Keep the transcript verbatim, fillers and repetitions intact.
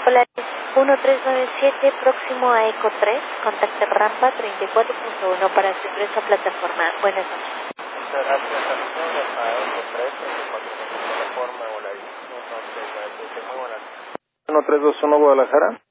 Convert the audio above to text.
Hola, uno tres nueve siete, próximo a Eco tres, contacte rampa treinta y cuatro punto uno para su ingreso a plataforma. Buenas noches. Muchas gracias, atención a Eco tres, treinta y cuatro punto uno, plataforma Guadalajara. uno tres dos uno Guadalajara.